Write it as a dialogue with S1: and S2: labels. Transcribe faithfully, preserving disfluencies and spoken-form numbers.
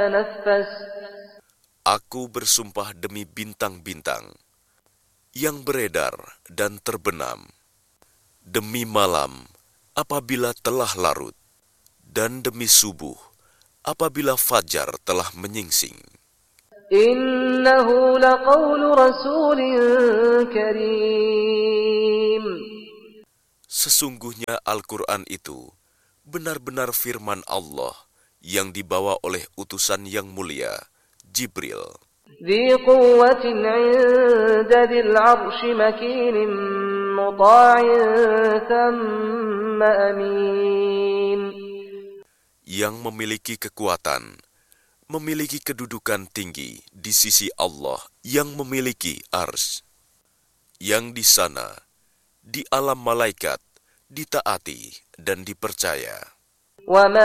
S1: Aku bersumpah demi bintang-bintang yang beredar dan terbenam, demi malam apabila telah larut, dan demi subuh apabila fajar telah menyingsing.
S2: Innahu laqawlu rasulin karim.
S1: Sesungguhnya Al-Quran itu benar-benar firman Allah yang dibawa oleh utusan yang mulia, Jibril.
S2: Dhi quwwatin 'inda dhil 'arsy makinin muta'in thamma amin.
S1: Yang memiliki kekuatan, memiliki kedudukan tinggi di sisi Allah yang memiliki arsy. Yang di sana, di alam malaikat, ditaati dan dipercaya.